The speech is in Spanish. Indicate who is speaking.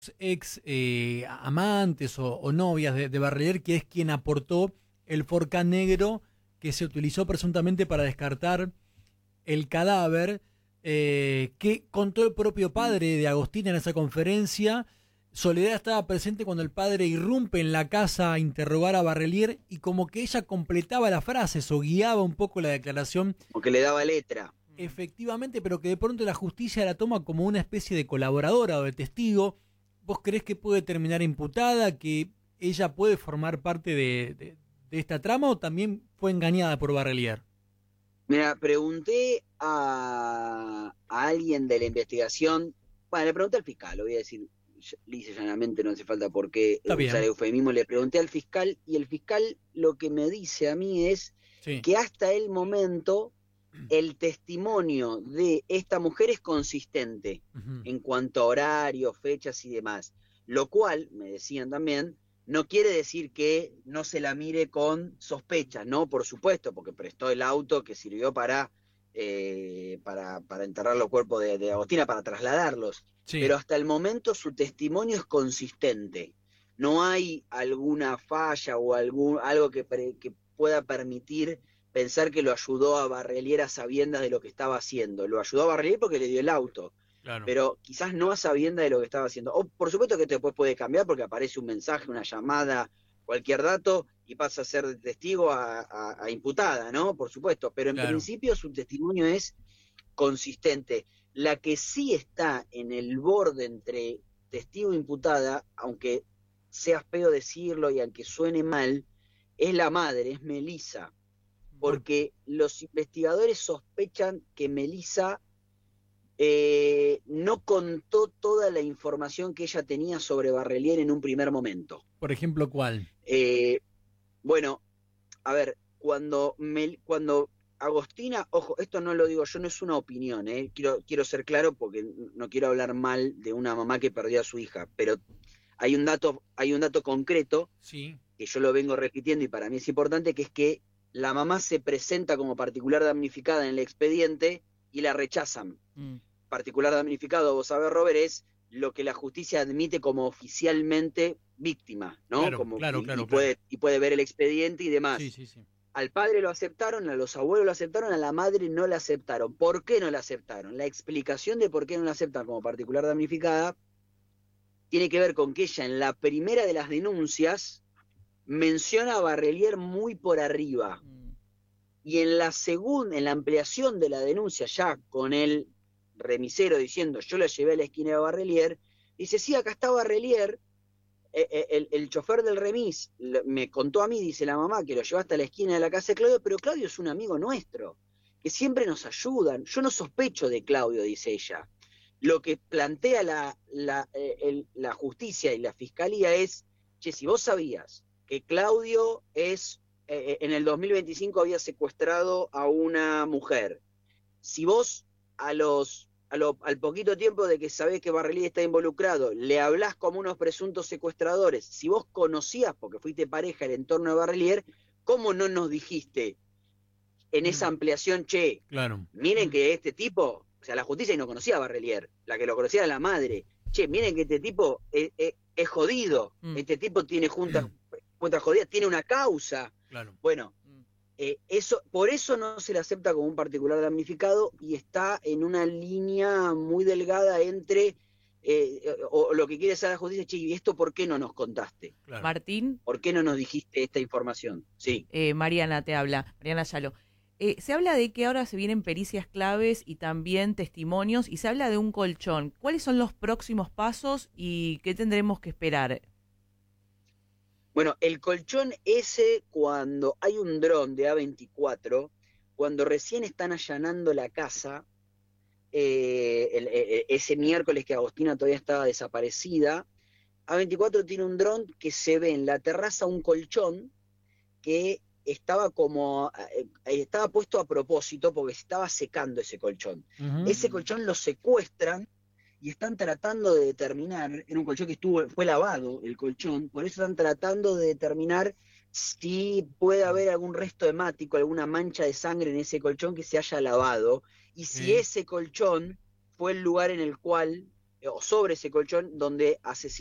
Speaker 1: ex amantes o novias de Barrelier, que es quien aportó el Forcan negro que se utilizó presuntamente para descartar el cadáver, que contó el propio padre de Agostina en esa conferencia. Soledad estaba presente cuando el padre irrumpe en la casa a interrogar a Barrelier y como que ella completaba las frases o guiaba un poco la declaración.
Speaker 2: Como que le daba letra.
Speaker 1: Efectivamente, pero que de pronto la justicia la toma como una especie de colaboradora o de testigo. ¿Vos creés que puede terminar imputada, que ella puede formar parte de esta trama o también fue engañada por Barrelier?
Speaker 2: Mira, pregunté a alguien de la investigación, bueno, le pregunté al fiscal, lo voy a decir lisa y llanamente, no hace falta por qué
Speaker 1: Está
Speaker 2: usar
Speaker 1: bien.
Speaker 2: eufemismo, le pregunté al fiscal y el fiscal lo que me dice a mí es
Speaker 1: Sí.
Speaker 2: que hasta el momento el testimonio de esta mujer es consistente en cuanto a horarios, fechas y demás, lo cual, me decían también, no quiere decir que no se la mire con sospechas, ¿no? Por supuesto, porque prestó el auto que sirvió para enterrar los cuerpos de Agostina, para trasladarlos.
Speaker 1: Sí.
Speaker 2: Pero hasta el momento su testimonio es consistente. No hay alguna falla o algo que pueda permitir pensar que lo ayudó a Barrelier a sabiendas de lo que estaba haciendo. Lo ayudó a Barrelier porque le dio el auto,
Speaker 1: Claro.
Speaker 2: pero quizás no a sabiendas de lo que estaba haciendo. O por supuesto que después puede cambiar porque aparece un mensaje, una llamada, cualquier dato y pasa a ser de testigo a imputada, ¿no? Por supuesto, pero en
Speaker 1: Claro.
Speaker 2: principio su testimonio es consistente. La que sí está en el borde entre testigo e imputada, aunque sea feo decirlo y aunque suene mal, es la madre, es Melissa, porque los investigadores sospechan que Melissa no contó toda la información que ella tenía sobre Barrelier en un primer momento.
Speaker 1: Por ejemplo, ¿cuál?
Speaker 2: Bueno, a ver, cuando Agostina, ojo, esto no lo digo yo, no es una opinión, quiero ser claro porque no quiero hablar mal de una mamá que perdió a su hija, pero hay un dato concreto,
Speaker 1: sí,
Speaker 2: que yo lo vengo repitiendo y para mí es importante, que es que la mamá se presenta como particular damnificada en el expediente y la rechazan. Particular damnificado, vos sabés, Robert, es lo que la justicia admite como oficialmente víctima, ¿no?
Speaker 1: Claro, claro.
Speaker 2: Y puede ver el expediente y demás.
Speaker 1: Sí.
Speaker 2: Al padre lo aceptaron, a los abuelos lo aceptaron, a la madre no la aceptaron. ¿Por qué no la aceptaron? La explicación de por qué no la aceptan como particular damnificada tiene que ver con que ella en la primera de las denuncias menciona a Barrelier muy por arriba. Y en la ampliación de la denuncia, ya con el remisero diciendo yo la llevé a la esquina de Barrelier, dice, sí, acá está Barrelier, el chofer del remis me contó a mí, dice la mamá, que lo llevó hasta la esquina de la casa de Claudio, pero Claudio es un amigo nuestro, que siempre nos ayudan, yo no sospecho de Claudio, dice ella. Lo que plantea la justicia y la fiscalía es, che, si vos sabías que Claudio en el 2025 había secuestrado a una mujer, si vos al poquito tiempo de que sabés que Barrelier está involucrado, le hablás como unos presuntos secuestradores, si vos conocías, porque fuiste pareja, el entorno de Barrelier, ¿cómo no nos dijiste en esa ampliación, che,
Speaker 1: claro.
Speaker 2: miren que este tipo, o sea, la justicia no conocía a Barrelier, la que lo conocía era la madre, che, miren que este tipo es jodido, este tipo tiene cuentas jodidas, tiene una causa.
Speaker 1: Claro.
Speaker 2: Bueno, por eso no se le acepta como un particular damnificado y está en una línea muy delgada entre o lo que quiere hacer la justicia, che, ¿y esto por qué no nos contaste?
Speaker 1: Claro.
Speaker 3: Martín,
Speaker 2: ¿Por qué no nos dijiste esta información? Sí.
Speaker 3: Mariana te habla, Mariana Yalo. Se habla de que ahora se vienen pericias claves y también testimonios y se habla de un colchón. ¿Cuáles son los próximos pasos y qué tendremos que esperar?
Speaker 2: Bueno, el colchón ese, cuando hay un dron de A24, cuando recién están allanando la casa, ese miércoles que Agostina todavía estaba desaparecida, A24 tiene un dron que se ve en la terraza un colchón que estaba puesto a propósito porque se estaba secando ese colchón. Ese colchón lo secuestran y están tratando de determinar, era un colchón que fue lavado el colchón, por eso están tratando de determinar si puede haber algún resto hemático, alguna mancha de sangre en ese colchón que se haya lavado, y si ese colchón fue el lugar en el cual o sobre ese colchón donde